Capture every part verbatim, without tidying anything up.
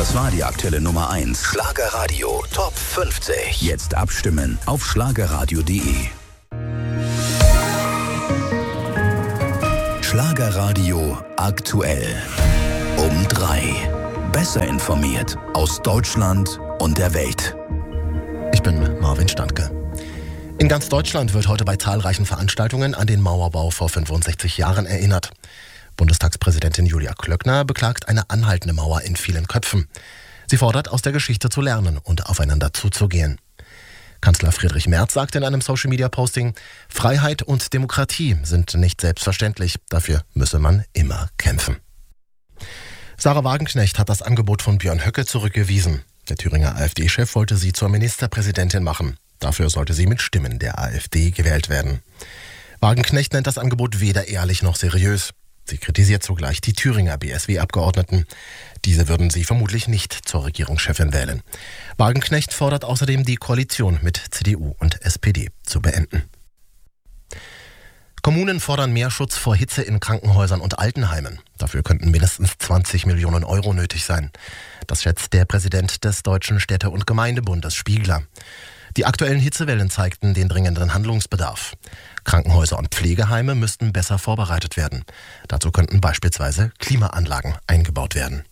Das war die aktuelle Nummer eins. Schlagerradio Top fünfzig. Jetzt abstimmen auf schlagerradio punkt de. Schlagerradio aktuell. Um drei. Besser informiert aus Deutschland und der Welt. Ich bin Marvin Standke. In ganz Deutschland wird heute bei zahlreichen Veranstaltungen an den Mauerbau vor fünfundsechzig Jahren erinnert. Bundestagspräsidentin Julia Klöckner beklagt eine anhaltende Mauer in vielen Köpfen. Sie fordert, aus der Geschichte zu lernen und aufeinander zuzugehen. Kanzler Friedrich Merz sagte in einem Social-Media-Posting, Freiheit und Demokratie sind nicht selbstverständlich, dafür müsse man immer kämpfen. Sarah Wagenknecht hat das Angebot von Björn Höcke zurückgewiesen. Der Thüringer AfD-Chef wollte sie zur Ministerpräsidentin machen. Dafür sollte sie mit Stimmen der AfD gewählt werden. Wagenknecht nennt das Angebot weder ehrlich noch seriös. Sie kritisiert zugleich die Thüringer B S W-Abgeordneten. Diese würden sie vermutlich nicht zur Regierungschefin wählen. Wagenknecht fordert außerdem, die Koalition mit C D U und S P D zu beenden. Kommunen fordern mehr Schutz vor Hitze in Krankenhäusern und Altenheimen. Dafür könnten mindestens zwanzig Millionen Euro nötig sein. Das schätzt der Präsident des Deutschen Städte- und Gemeindebundes Spiegler. Die aktuellen Hitzewellen zeigten den dringenden Handlungsbedarf. Krankenhäuser und Pflegeheime müssten besser vorbereitet werden. Dazu könnten beispielsweise Klimaanlagen eingebaut werden.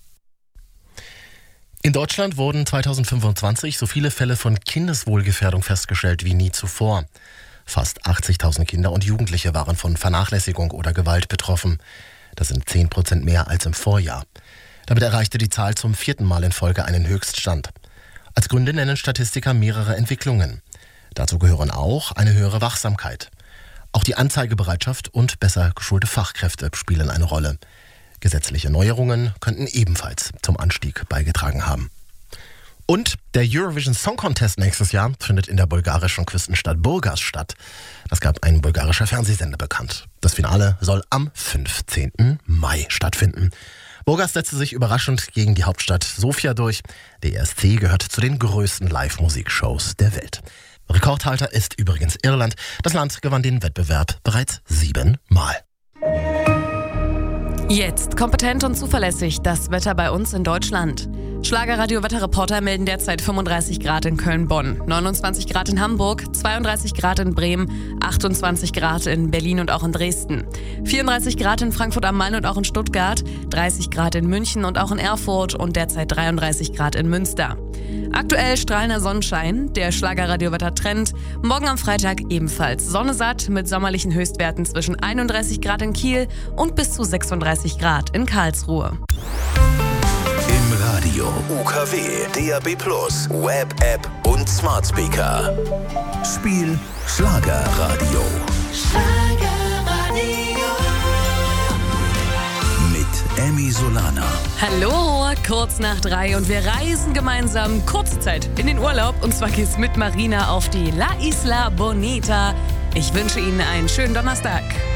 In Deutschland wurden zweitausendfünfundzwanzig so viele Fälle von Kindeswohlgefährdung festgestellt wie nie zuvor. Fast achtzigtausend Kinder und Jugendliche waren von Vernachlässigung oder Gewalt betroffen. Das sind zehn Prozent mehr als im Vorjahr. Damit erreichte die Zahl zum vierten Mal in Folge einen Höchststand. Als Gründe nennen Statistiker mehrere Entwicklungen. Dazu gehören auch eine höhere Wachsamkeit. Auch die Anzeigebereitschaft und besser geschulte Fachkräfte spielen eine Rolle. Gesetzliche Neuerungen könnten ebenfalls zum Anstieg beigetragen haben. Und der Eurovision Song Contest nächstes Jahr findet in der bulgarischen Küstenstadt Burgas statt. Das gab ein bulgarischer Fernsehsender bekannt. Das Finale soll am fünfzehnten Mai stattfinden. Burgas setzte sich überraschend gegen die Hauptstadt Sofia durch. Der E S C gehört zu den größten Live-Musikshows der Welt. Rekordhalter ist übrigens Irland. Das Land gewann den Wettbewerb bereits siebenmal. Jetzt kompetent und zuverlässig das Wetter bei uns in Deutschland. Schlagerradio-Wetterreporter melden derzeit fünfunddreißig Grad in Köln-Bonn, neunundzwanzig Grad in Hamburg, zweiunddreißig Grad in Bremen, achtundzwanzig Grad in Berlin und auch in Dresden, vierunddreißig Grad in Frankfurt am Main und auch in Stuttgart, dreißig Grad in München und auch in Erfurt und derzeit dreiunddreißig Grad in Münster. Aktuell strahlender Sonnenschein, der Schlagerradio-Wetter-Trend. Morgen am Freitag ebenfalls Sonne satt mit sommerlichen Höchstwerten zwischen einunddreißig Grad in Kiel und bis zu sechsunddreißig Grad in Karlsruhe. Im Radio, U K W, D A B plus, Web, App und Smart Speaker. Spiel Schlagerradio. Schlagerradio. Mit Emmy Solana. Hallo, kurz nach drei und wir reisen gemeinsam kurze Zeit in den Urlaub. Und zwar geht's mit Marina auf die La Isla Bonita. Ich wünsche Ihnen einen schönen Donnerstag.